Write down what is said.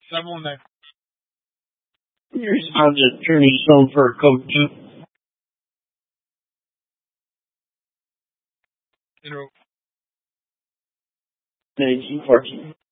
Someone that Here's how the attorney's home for coaching. you know 1914.